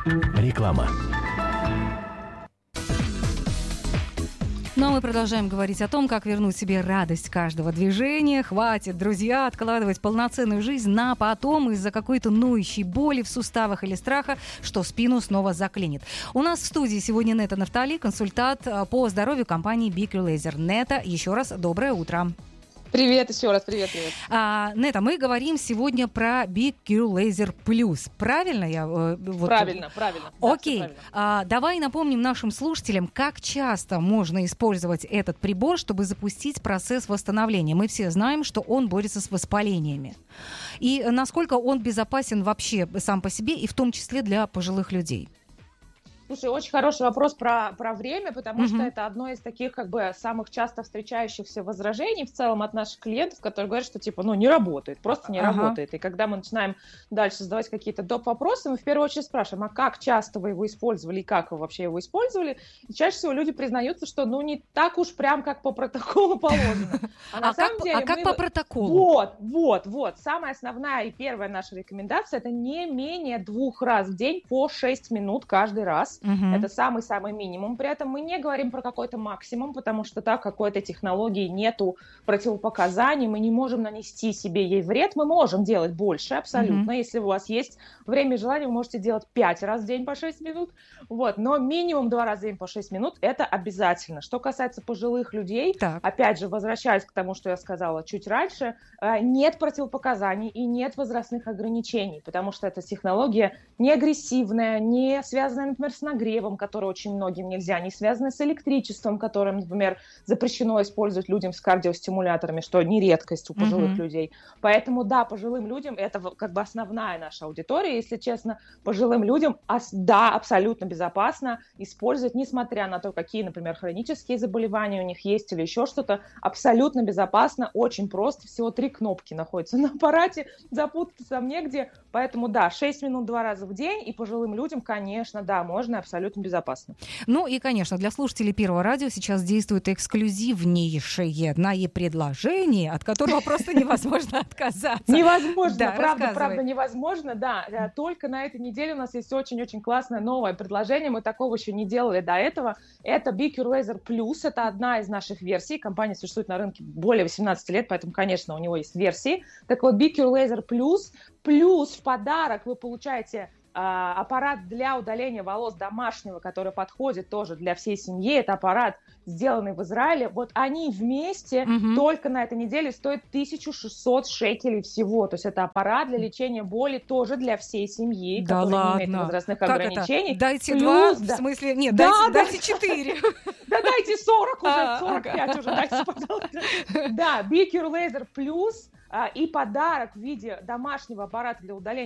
Реклама. Ну а мы продолжаем говорить о том, как вернуть себе радость каждого движения. Хватит, друзья, откладывать полноценную жизнь на потом из-за какой-то ноющей боли в суставах или страха, что спину снова заклинит. У нас в студии сегодня Нета Нафтали, консультант по здоровью компании BQ Laser. Нета, еще раз доброе утро. Привет еще раз, привет. Нета, мы говорим сегодня про BQ Laser Plus. Правильно я? Правильно. Окей. Да, давай напомним нашим слушателям, как часто можно использовать этот прибор, чтобы запустить процесс восстановления. Мы все знаем, что он борется с воспалениями. И насколько он безопасен вообще сам по себе, и в том числе для пожилых людей. Слушай, очень хороший вопрос про время, потому что это одно из таких самых часто встречающихся возражений в целом от наших клиентов, которые говорят, что не работает, просто не работает. И когда мы начинаем дальше задавать какие-то доп. Вопросы, мы в первую очередь спрашиваем, а как часто вы его использовали и как вы вообще его использовали? И чаще всего люди признаются, что не так уж прям как по протоколу положено. Как по протоколу? Вот. Самая основная и первая наша рекомендация — это не менее 2 раз в день по 6 минут каждый раз. Это самый-самый минимум. При этом мы не говорим про какой-то максимум, потому что так какой-то технологии нету противопоказаний, мы не можем нанести себе ей вред, мы можем делать больше абсолютно. Если у вас есть время и желание, вы можете делать 5 раз в день по 6 минут. Но минимум 2 раза в день по 6 минут — это обязательно. Что касается пожилых людей, опять же, возвращаясь к тому, что я сказала чуть раньше, нет противопоказаний и нет возрастных ограничений, потому что эта технология не агрессивная, не связанная, например, с нагревом, который очень многим нельзя, не связанная с электричеством, которым, например, запрещено использовать людям с кардиостимуляторами, что не редкость у пожилых людей. Поэтому, да, пожилым людям это основная наша аудитория, если честно, пожилым людям, абсолютно безопасно использовать, несмотря на то, какие, например, хронические заболевания у них есть или еще что-то, абсолютно безопасно, очень просто, всего 3 кнопки находятся на аппарате, запутаться там негде, поэтому, 6 минут 2 раза в день, и пожилым людям, конечно, можно абсолютно безопасно. Ну и, конечно, для слушателей Первого радио сейчас действует эксклюзивнейшее предложение, от которого просто невозможно отказаться. Невозможно, правда невозможно, да. Только на этой неделе у нас есть очень-очень классное новое предложение, мы такого еще не делали до этого. Это BQ Laser Plus, это одна из наших версий, компания существует на рынке более 18 лет, поэтому, конечно, у него есть версии. Так вот, BQ Laser Plus, плюс в подарок вы получаете аппарат для удаления волос домашнего, который подходит тоже для всей семьи. Это аппарат, сделанный в Израиле. Вот они вместе только на этой неделе стоят 1600 шекелей всего. То есть это аппарат для лечения боли тоже для всей семьи, который не имеет возрастных ограничений. Дайте 2, в смысле... Нет, дайте 4. Да дайте 40 уже, 45 уже, дайте, пожалуйста. Да, BQ Laser Plus и подарок в виде домашнего аппарата для удаления